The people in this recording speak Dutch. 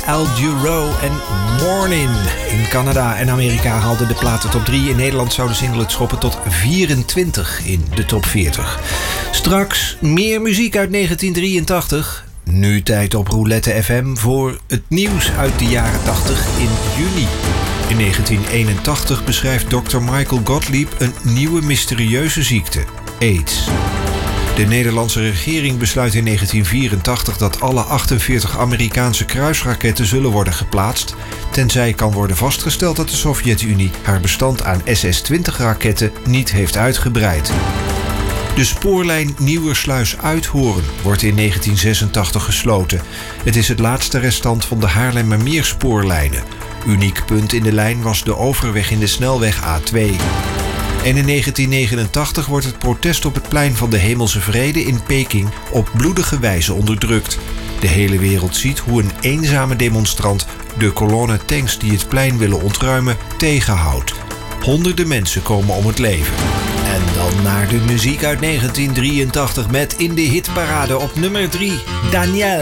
Al Jarreau en Morning. In Canada en Amerika haalde de plaat de top 3. In Nederland zou de single het schoppen tot 24 in de top 40. Straks meer muziek uit 1983. Nu tijd op Roulette FM voor het nieuws uit de jaren 80 in juni. In 1981 beschrijft Dr. Michael Gottlieb een nieuwe mysterieuze ziekte, AIDS. De Nederlandse regering besluit in 1984 dat alle 48 Amerikaanse kruisraketten zullen worden geplaatst, tenzij kan worden vastgesteld dat de Sovjet-Unie haar bestand aan SS-20-raketten niet heeft uitgebreid. De spoorlijn Nieuwersluis-Uithoorn wordt in 1986 gesloten. Het is het laatste restant van de Haarlemmermeerspoorlijnen. Uniek punt in de lijn was de overweg in de snelweg A2. En in 1989 wordt het protest op het plein van de Hemelse Vrede in Peking op bloedige wijze onderdrukt. De hele wereld ziet hoe een eenzame demonstrant de kolonne tanks die het plein willen ontruimen tegenhoudt. Honderden mensen komen om het leven. En dan naar de muziek uit 1983 met in de hitparade op nummer 3 Daniel.